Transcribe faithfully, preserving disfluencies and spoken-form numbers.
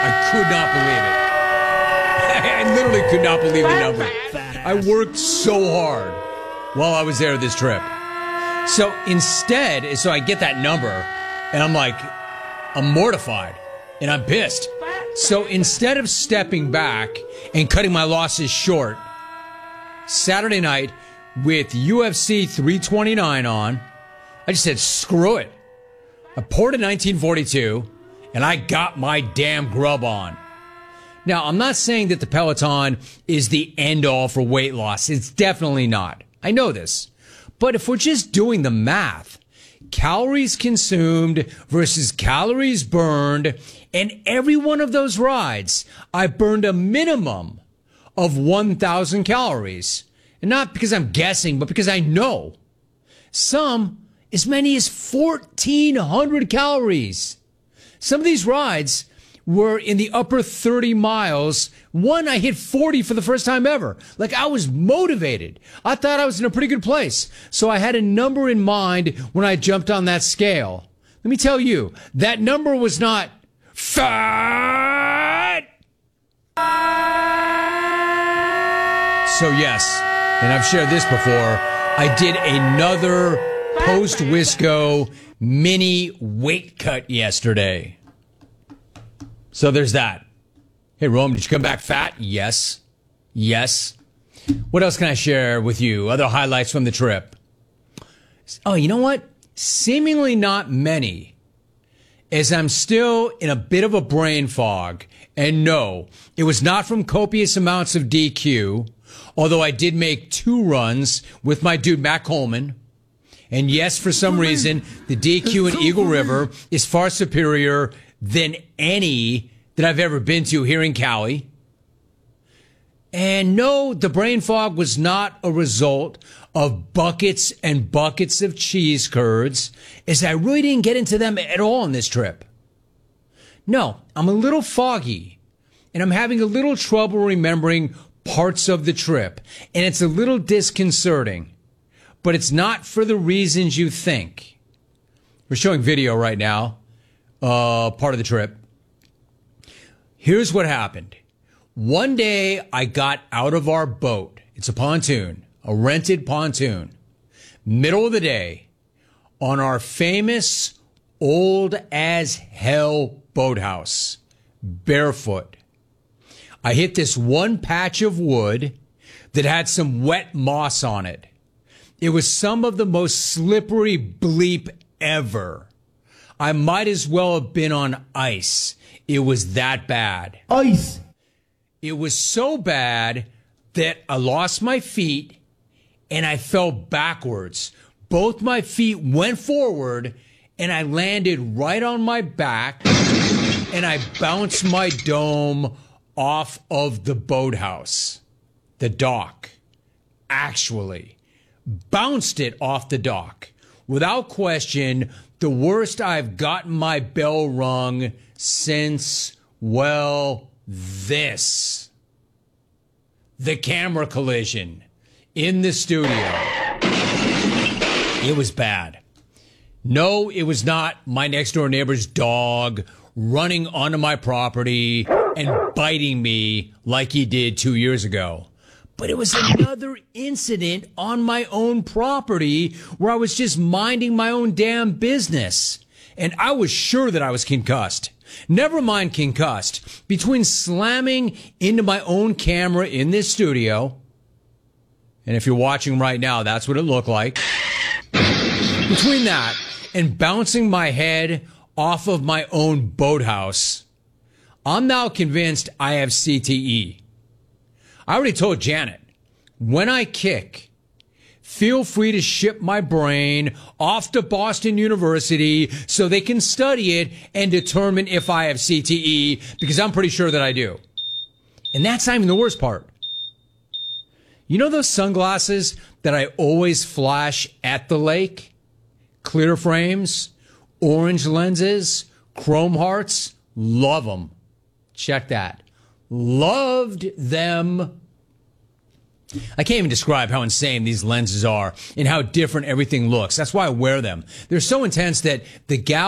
I could not believe it. I literally could not believe the number. I worked so hard while I was there this trip. So instead, so I get that number, and I'm like, I'm mortified, and I'm pissed. So instead of stepping back and cutting my losses short, Saturday night with U F C three twenty-nine on, I just said, screw it. I poured a nineteen forty-two, and I got my damn grub on. Now, I'm not saying that the Peloton is the end-all for weight loss. It's definitely not. I know this. But if we're just doing the math, calories consumed versus calories burned, and every one of those rides, I burned a minimum of one thousand calories. And not because I'm guessing, but because I know. Some as many as fourteen hundred calories. Some of these rides were in the upper thirty miles. One, I hit forty for the first time ever. Like, I was motivated. I thought I was in a pretty good place. So I had a number in mind when I jumped on that scale. Let me tell you, that number was not fat. So yes, and I've shared this before, I did another post-Wisco mini weight cut yesterday. So there's that. Hey, Rome, did you come back fat? Yes. Yes. What else can I share with you? Other highlights from the trip. Oh, you know what? Seemingly not many, as I'm still in a bit of a brain fog. And no, it was not from copious amounts of D Q, although I did make two runs with my dude, Matt Coleman. And yes, for some reason, the D Q in Eagle River is far superior than any that I've ever been to here in Cali. And no, the brain fog was not a result of buckets and buckets of cheese curds, as I really didn't get into them at all on this trip. No, I'm a little foggy, and I'm having a little trouble remembering parts of the trip, and it's a little disconcerting, but it's not for the reasons you think. We're showing video right now, uh, part of the trip. Here's what happened. One day I got out of our boat. It's a pontoon, a rented pontoon, middle of the day, on our famous old as hell boathouse, barefoot. I hit this one patch of wood that had some wet moss on it. It was some of the most slippery bleep ever. I might as well have been on ice. It was that bad. Ice. It was so bad that I lost my feet and I fell backwards. Both my feet went forward and I landed right on my back and I bounced my dome off of the boathouse, the dock. Actually, bounced it off the dock. Without question, the worst I've gotten my bell rung since, well, this. The camera collision in the studio. It was bad. No, it was not my next door neighbor's dog running onto my property and biting me like he did two years ago. But it was another incident on my own property where I was just minding my own damn business. And I was sure that I was concussed. Never mind concussed. Between slamming into my own camera in this studio, and if you're watching right now, that's what it looked like. Between that and bouncing my head off of my own boathouse, I'm now convinced I have C T E. I already told Janet, when I kick, feel free to ship my brain off to Boston University so they can study it and determine if I have C T E, because I'm pretty sure that I do. And that's not even the worst part. You know those sunglasses that I always flash at the lake? Clear frames, orange lenses, chrome hearts, love them. Check that. Loved them. I can't even describe how insane these lenses are and how different everything looks. That's why I wear them. They're so intense that the gal